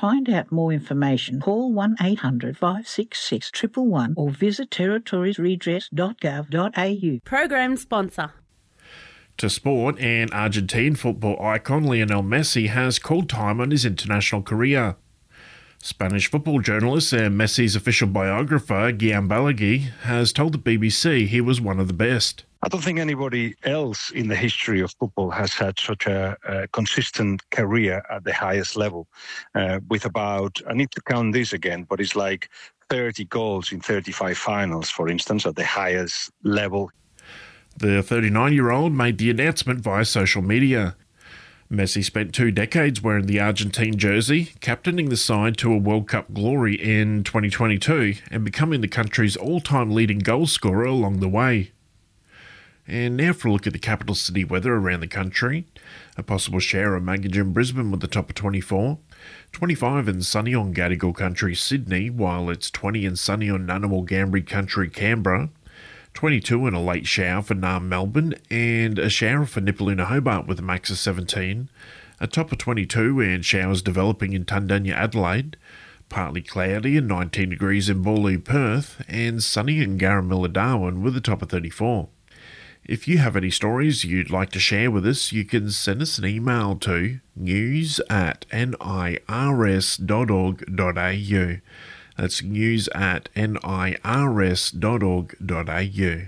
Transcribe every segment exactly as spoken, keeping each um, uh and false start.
find out more information, call one eight hundred five six six one one one or visit territories redress dot gov dot a u. Program sponsor. To sport, and Argentine football icon Lionel Messi has called time on his international career. Spanish football journalist and Messi's official biographer, Guillem Balaguer, has told the B B C he was one of the best. I don't think anybody else in the history of football has had such a, a consistent career at the highest level, uh, with about, I need to count this again, but it's like thirty goals in thirty-five finals, for instance, at the highest level. The thirty-nine-year-old made the announcement via social media. Messi spent two decades wearing the Argentine jersey, captaining the side to a World Cup glory in twenty twenty-two and becoming the country's all-time leading goal scorer along the way. And now for a look at the capital city weather around the country. A possible shower of Maggie in Brisbane with a top of twenty-four. twenty-five and sunny on Gadigal Country, Sydney, while it's twenty and sunny on Ngunnawal Ngambri Country, Canberra. twenty-two and a late shower for Naarm, Melbourne, and a shower for Nipaluna, Hobart with a max of seventeen. A top of twenty-two and showers developing in Tundanya, Adelaide. Partly cloudy and nineteen degrees in Boorloo, Perth, and sunny in Garramilla, Darwin with a top of thirty-four. If you have any stories you'd like to share with us, you can send us an email to news at nirs dot org dot a u. That's news at nirs dot org dot a u.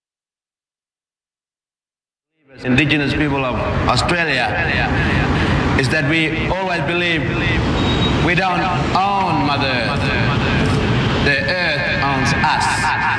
Indigenous people of Australia is that we always believe we don't own Mother Earth, the earth owns us.